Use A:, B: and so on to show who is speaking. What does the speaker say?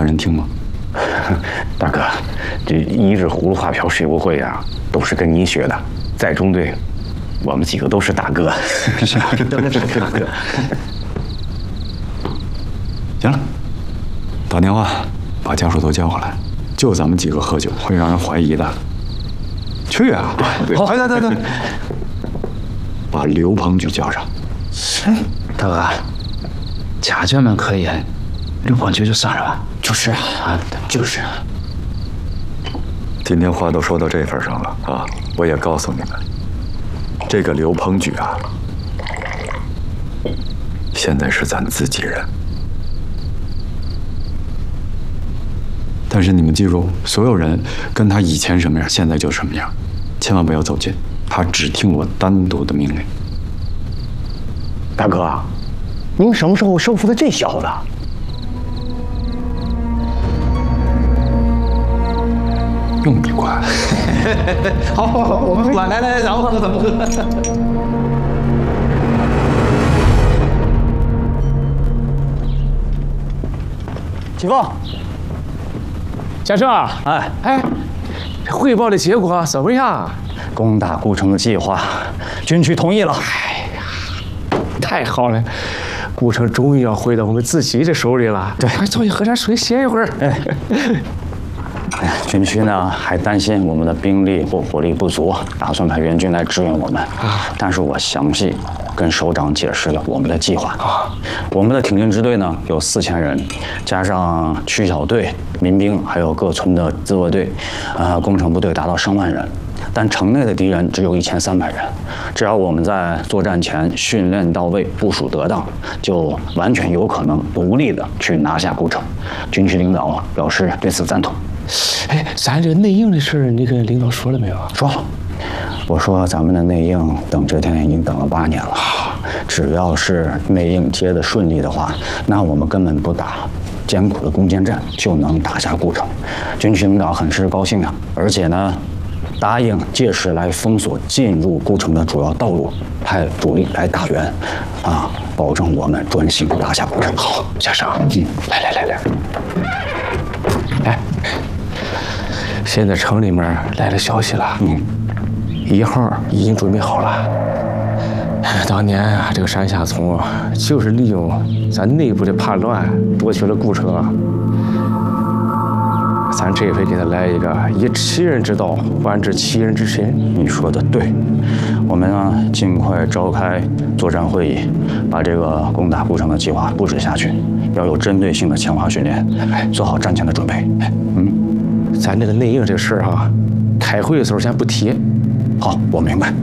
A: 人听吗？
B: 大哥，这一日葫芦画瓢谁不会呀？都是跟你学的。在中队，我们几个都是大哥。
A: 都是大哥。行了，打电话把家属都叫过来，就咱们几个喝酒会让人怀疑的。去啊！好，对，把刘鹏举叫上。
C: 大哥，家眷们可以，刘鹏举就算了吧。
B: 就是啊，就是。
A: 今天话都说到这份上了啊，我也告诉你们，这个刘鹏举啊，现在是咱自己人。但是你们记住，所有人跟他以前什么样，现在就什么样，千万不要走近，他只听我单独的命令。
B: 大哥，您什么时候收服的这小子？
A: 用你管？
C: 好，我们管，来，咱们喝，咱们喝。
D: 启凤，
E: 先生啊，哎，汇报的结果怎么样？
B: 攻打顾城的计划，军区同意了。
E: 哎呀，太好了，顾城终于要回到我们自己的手里了。
B: 对，
E: 快坐下喝点水，歇一会儿。
B: 军区呢还担心我们的兵力或火力不足，打算派援军来支援我们。但是我详细跟首长解释了我们的计划。我们的挺进支队呢有4000人，加上区小队、民兵，还有各村的自卫队，工程部队达到上万人。但城内的敌人只有1300人，只要我们在作战前训练到位、部署得当，就完全有可能独立的去拿下顾城。军区领导表示对此赞同。
E: 哎，咱这个内应的事儿，你跟领导说了没有？
B: 说了，我说咱们的内应等这天已经等了8年了，只要是内应接的顺利的话，那我们根本不打艰苦的攻坚战就能打下顾城。军区领导很是高兴啊，而且呢，答应届时来封锁进入顾城的主要道路，派主力来打援，保证我们专心打下顾城。
E: 好，先生，来，哎，现在城里面来了消息了，1号已经准备好了。当年啊，这个山下从就是利用咱内部的叛乱夺取了顾城。咱这回给他来一个以其人之道还治其人之身。
B: 你说的对，我们呢尽快召开作战会议，把这个攻打顾城的计划布置下去，要有针对性的强化训练，做好战前的准备。
E: 咱这个内应这事儿开会的时候先不提。
B: 好，我明白。